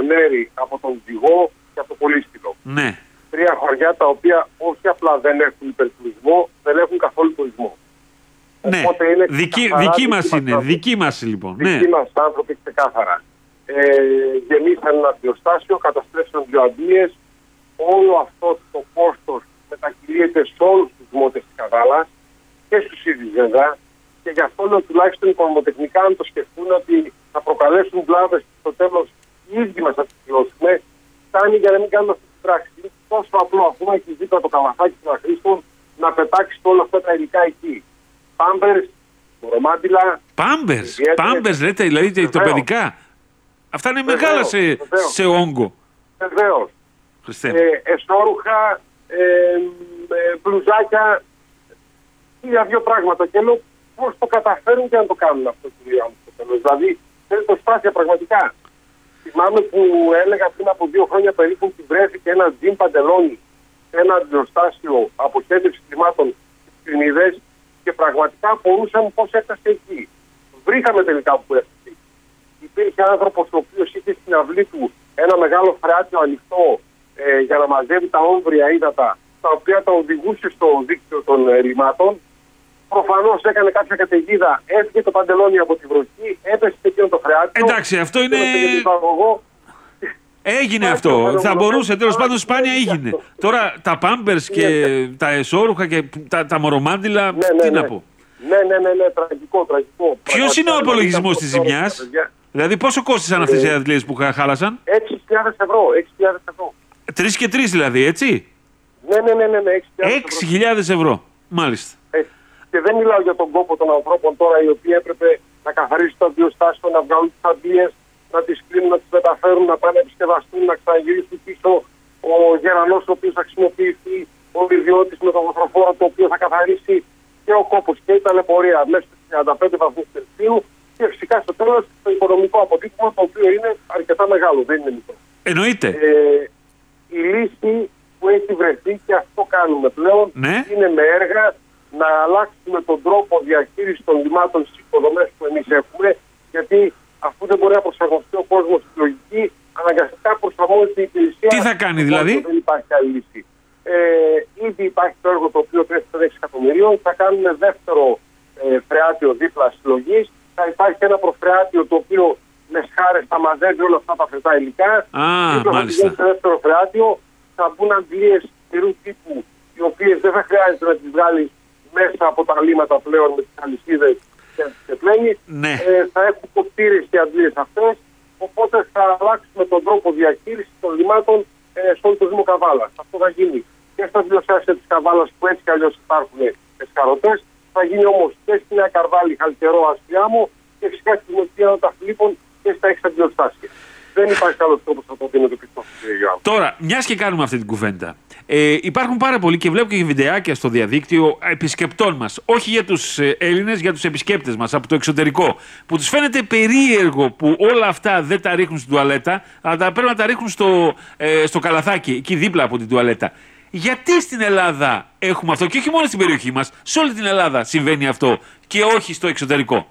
Μιζονέρη, από τον Ζυγό και από το Πολύστηλο. Ναι. 3 χωριά τα οποία όχι απλά δεν έχουν υπερτουρισμό, δεν έχουν καθόλου τουρισμό. Ναι, δική μας είναι, δική μας λοιπόν. Δικοί μας άνθρωποι ξεκάθαρα. Γεμίσαν ένα πλειοστάσιο, καταστρέψαν 2 αντλίες. Όλο αυτό το κόστος μετακυλείται σε όλους τους δημότες της Καβάλας και στους ίδιους βέβαια. Και γι' αυτό λέω τουλάχιστον οικονομοτεχνικά, αν το σκεφτούν, ότι θα προκαλέσουν βλάβες και στο τέλος οι ίδιοι μας θα τις πληρώσουμε, φτάνει για να μην κάνουμε αυτή την πράξη. Είναι τόσο απλό, αφού έχει δίπλα το καλαθάκι των αχρήστων, να πετάξει όλα αυτά τα υλικά εκεί. Πάμπερς, μορομάντιλα. Πάμπερς λέτε, δηλαδή το παιδικά. Αυτά είναι μεγάλα σε όγκο. Βεβαίως. Εσώρουχα, μπλουζάκια, 1.002 πράγματα. Και λέω πώς το καταφέρουν και να το κάνουν αυτό, κύριε Άμμος. Δηλαδή, θέλει προσπάθεια πραγματικά. Θυμάμαι που έλεγα πριν από 2 χρόνια περίπου ότι βρέθηκε ένα τζιν παντελόνι σε ένα αντιλοστάσιο αποχέτευση κλιμάτων στις Κρινίδες και πραγματικά απορούσαμε πώς έφτασε εκεί. Βρήκαμε τελικά που έφτασε. Υπήρχε άνθρωπος ο οποίος είχε στην αυλή του ένα μεγάλο φρεάτιο ανοιχτό για να μαζεύει τα όμβρια ύδατα, τα οποία τα οδηγούσε στο δίκτυο των λιμάτων. Προφανώς έκανε κάποια καταιγίδα, έφυγε το παντελόνι από τη βροχή, έπεσε εκείνο το φρεάτιο. Εντάξει, αυτό είναι. Έγινε αυτό. Θα μπορούσε, τέλος πάντων, σπάνια έγινε. Τώρα τα πάμπερς και τα εσώρουχα και τα μορομάντιλα, τι να πω. Ναι, τραγικό. Ποιος είναι ο απολογισμός της ζημιάς? Δηλαδή, πόσο κόστησαν αυτές οι αντλίες που χάλασαν? 6.000 ευρώ. 3 και 3 δηλαδή, έτσι? Ναι. 6.000 ευρώ. Μάλιστα. Και δεν μιλάω για τον κόπο των ανθρώπων τώρα, οι οποίοι έπρεπε να καθαρίσουν το αντιοστάσιο, να βγάλουν τις αντλίες, να τις κλείνουν, να τις μεταφέρουν, να πάνε να επισκευαστούν, να ξαναγυρίσουν πίσω ο γερανός ο οποίος θα χρησιμοποιηθεί, ο ιδιώτης με τον βοθροφόρο το οποίο θα καθαρίσει, και ο κόπος και η ταλαιπωρία μέσα στους 35 βαθμούς Κελσίου, και φυσικά στο τέλος το οικονομικό αποτύπωμα, το οποίο είναι αρκετά μεγάλο, δεν είναι μικρό. Εννοείται. Η λύση που έχει βρεθεί, και αυτό κάνουμε πλέον, είναι με έργα να αλλάξουμε τον τρόπο διαχείρισης των λιμάτων στις υποδομές που εμείς έχουμε, γιατί αφού δεν μπορεί να προσαρμοστεί ο κόσμος στη λογική, αναγκαστικά προσαρμόζεται η υπηρεσία. Τι θα κάνει δηλαδή? Δεν υπάρχει άλλη λύση. Ήδη υπάρχει το έργο το οποίο τρέχει 6 εκατομμυρίων. Θα κάνουμε δεύτερο φρεάτιο δίπλα συλλογής. Θα υπάρχει ένα προφρεάτιο το οποίο με σχάρες θα μαζεύει όλα αυτά τα φρετά υλικά. Μάλιστα. Στο δεύτερο φρεάτιο θα μπουν αντλίες τυρού τύπου, οι οποίες δεν θα χρειάζεται να τις βγάλεις μέσα από τα λίματα πλέον με τις αλυσίδες και πλένεις. Θα έχουν κοπτήρες και αντλίες αυτές, οπότε θα αλλάξουμε τον τρόπο διαχείρισης των λιμάτων σε όλο το Δήμο Καβάλας. Αυτό θα γίνει και στα πλειοστάσια της Καβάλας που έτσι κι αλλιώς υπάρχουν εσχαρωτές, θα γίνει όμως και στη Νέα Καρβάλη, Χαλκερό, Αστριάμο και φυσικά στη Δημοτική των Φιλίππων και στα 6 αντιλοστάσια. Δεν υπάρχει άλλος τρόπος να το αντιμετωπιστώ, κύριε Γιάννη. Τώρα, μιας και κάνουμε αυτή την κουβέντα, υπάρχουν πάρα πολλοί και βλέπω και βιντεάκια στο διαδίκτυο επισκεπτών μας, όχι για τους Έλληνες, για τους επισκέπτες μας από το εξωτερικό, που τους φαίνεται περίεργο που όλα αυτά δεν τα ρίχνουν στην τουαλέτα, αλλά πρέπει να τα ρίχνουν στο καλαθάκι, εκεί δίπλα από την τουαλέτα. Γιατί στην Ελλάδα έχουμε αυτό, και όχι μόνο στην περιοχή μας, σε όλη την Ελλάδα συμβαίνει αυτό και όχι στο εξωτερικό?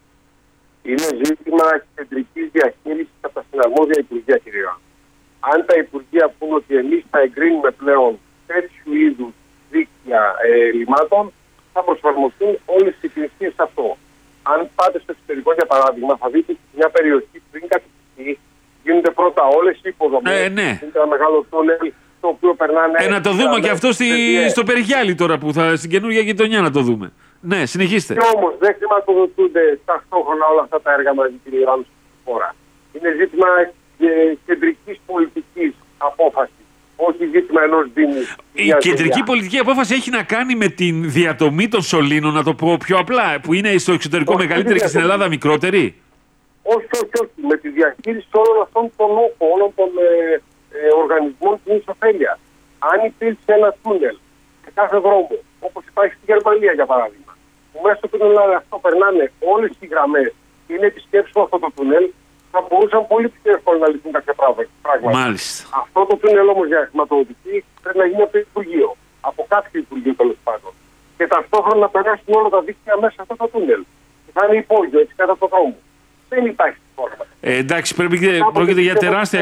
Είναι ζήτημα κεντρικής διαχείρισης από τα συναρμόδια υπουργεία, κύριε. Αν τα υπουργεία πούν ότι εμείς θα εγκρίνουμε πλέον τέτοιου είδους δίκτυα λιμάτων, θα προσαρμοστούν όλες οι υπηρεσίες σε αυτό. Αν πάτε στο εξωτερικό, για παράδειγμα, θα δείτε μια περιοχή πριν κατοικηθεί, γίνονται πρώτα όλες οι υποδομές. Είναι ένα μεγάλο τόνελ το οποίο περνάνε. Να το δούμε και αυτό στο Περιγιάλι τώρα, που θα στην καινούργια γειτονιά να το δούμε. Ναι, συνεχίστε. Και όμως δεν χρηματοδοτούνται ταυτόχρονα όλα αυτά τα έργα μαζί, κύριε Ιωάννου, στη χώρα. Είναι ζήτημα κεντρικής πολιτικής απόφασης, όχι ζήτημα ενός Δήμου. Η κεντρική πολιτική απόφαση έχει να κάνει με την διατομή των σωλήνων, να το πω πιο απλά, που είναι στο εξωτερικό μεγαλύτερη και στην Ελλάδα μικρότερη. Όχι. Με τη διαχείριση όλων αυτών των όκων, όλων των οργανισμών που είναι σε ωφέλεια. Αν υπήρξε ένα τούνελ σε κάθε δρόμο, όπως υπάρχει στη Γερμανία για παράδειγμα, που μέσα στο τούνελ αυτό περνάνε όλες οι γραμμές και είναι επισκέψιμο αυτό το τούνελ, θα μπορούσαν πολύ πιο εύκολα να λυθούν κάποια πράγματα. Μάλιστα. Αυτό το τούνελ όμως για χρηματοδοτική πρέπει να γίνει από το Υπουργείο. Από κάποιο Υπουργείο τέλος πάντων. Και ταυτόχρονα να περάσουν όλα τα δίκτυα μέσα σε αυτό το τούνελ. Και θα είναι υπόγειο έτσι κατά το δρόμο. Δεν υπάρχει πρόβλημα. Εντάξει, πρόκειται για τεράστια